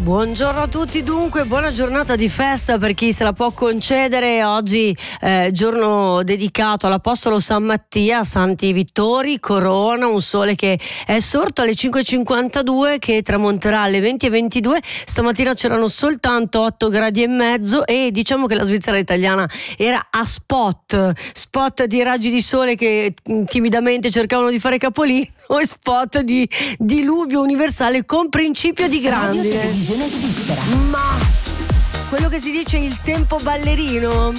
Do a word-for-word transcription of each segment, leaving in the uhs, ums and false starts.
Buongiorno a tutti, dunque buona giornata di festa per chi se la può concedere. Oggi eh, giorno dedicato all'Apostolo San Mattia, Santi Vittori, Corona, un sole che è sorto alle cinque e cinquantadue, che tramonterà alle venti e ventidue. Stamattina c'erano soltanto otto gradi e mezzo e diciamo che la Svizzera italiana era a spot, spot di raggi di sole che timidamente cercavano di fare capolino o spot di diluvio universale con principio di grandine. Ma quello che si dice il tempo ballerino.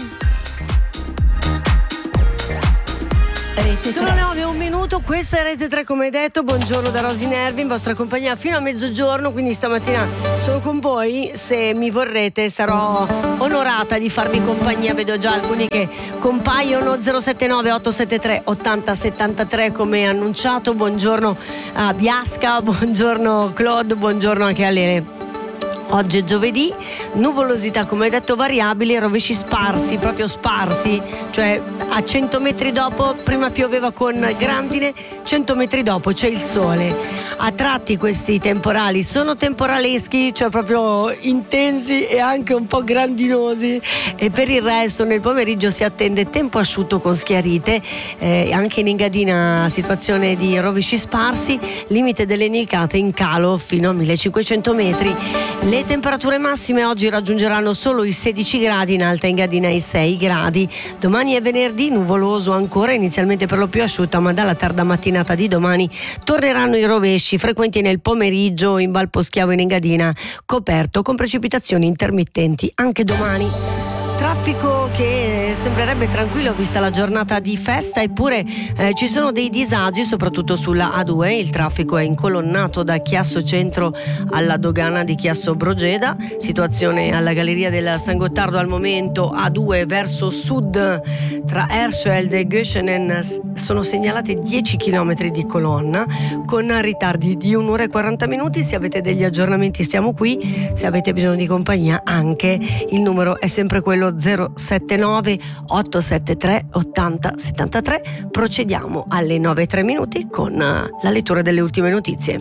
Rete Sono le nove e un minuto, questa è Rete tre come detto. Buongiorno da Rosy Nervi, in vostra compagnia fino a mezzogiorno, quindi stamattina sono con voi. Se mi vorrete sarò onorata di farvi compagnia, vedo già alcuni che compaiono. Zero sette nove otto sette tre otto zero sette tre come annunciato. Buongiorno a Biasca, buongiorno Claude, buongiorno anche a Lele. Oggi è giovedì, nuvolosità come detto variabili, rovesci sparsi, proprio sparsi, cioè a cento metri dopo prima pioveva con grandine, cento metri dopo c'è il sole. A tratti questi temporali sono temporaleschi, cioè proprio intensi e anche un po' grandinosi, e per il resto nel pomeriggio si attende tempo asciutto con schiarite, eh, anche in Engadina situazione di rovesci sparsi, limite delle nevicate in calo fino a millecinquecento metri. Le temperature massime oggi raggiungeranno solo i sedici gradi, in Alta Engadina i sei gradi. Domani è venerdì, nuvoloso ancora, inizialmente per lo più asciutta, ma dalla tarda mattinata di domani torneranno i rovesci, frequenti nel pomeriggio in Val Poschiavo in Engadina, coperto con precipitazioni intermittenti anche domani. Traffico che sembrerebbe tranquillo vista la giornata di festa, eppure eh, ci sono dei disagi soprattutto sulla A due. Il traffico è incolonnato da Chiasso Centro alla dogana di Chiasso Brogeda, situazione alla galleria del San Gottardo al momento. A due verso sud tra Ersfeld e Göschenen sono segnalate dieci chilometri di colonna con ritardi di un'ora e quaranta minuti. Se avete degli aggiornamenti siamo qui, se avete bisogno di compagnia anche il numero è sempre quello zero sette nove otto sette tre otto zero sette tre. Procediamo alle nove e tre minuti con la lettura delle ultime notizie.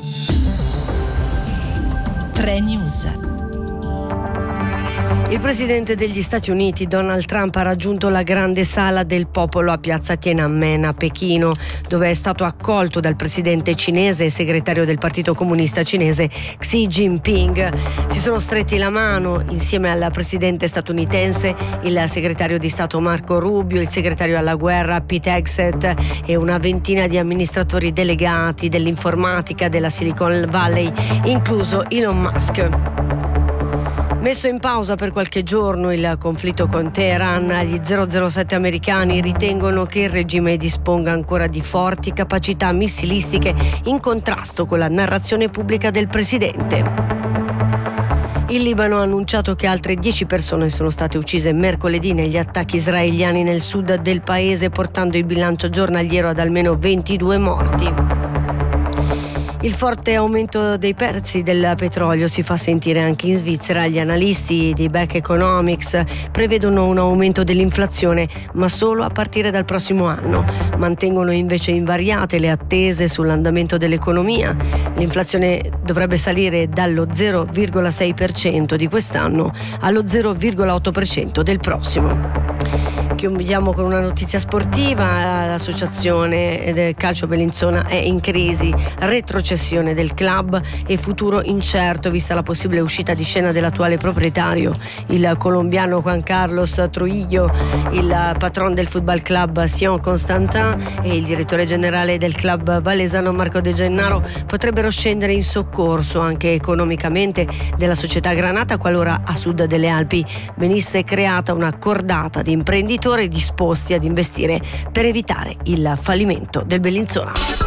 tre News. Il presidente degli Stati Uniti Donald Trump ha raggiunto la grande sala del popolo a piazza Tiananmen a Pechino, dove è stato accolto dal presidente cinese e segretario del Partito Comunista Cinese Xi Jinping. Si sono stretti la mano insieme al presidente statunitense il segretario di Stato Marco Rubio, il segretario alla guerra Pete Hegseth e una ventina di amministratori delegati dell'informatica della Silicon Valley, incluso Elon Musk. Messo in pausa per qualche giorno il conflitto con Teheran, gli zero zero sette americani ritengono che il regime disponga ancora di forti capacità missilistiche in contrasto con la narrazione pubblica del presidente. Il Libano ha annunciato che altre dieci persone sono state uccise mercoledì negli attacchi israeliani nel sud del paese, portando il bilancio giornaliero ad almeno ventidue morti. Il forte aumento dei prezzi del petrolio si fa sentire anche in Svizzera. Gli analisti di Beck Economics prevedono un aumento dell'inflazione, ma solo a partire dal prossimo anno. Mantengono invece invariate le attese sull'andamento dell'economia. L'inflazione dovrebbe salire dallo zero virgola sei per cento di quest'anno allo zero virgola otto per cento del prossimo. Chiudiamo con una notizia sportiva. L'associazione del calcio Bellinzona è in crisi, retrocessione del club e futuro incerto vista la possibile uscita di scena dell'attuale proprietario, il colombiano Juan Carlos Trujillo. Il patron del football club Sion Constantin e il direttore generale del club valesano Marco De Gennaro potrebbero scendere in soccorso anche economicamente della società granata qualora a sud delle Alpi venisse creata una cordata di imprenditori disposti ad investire per evitare il fallimento del Bellinzona.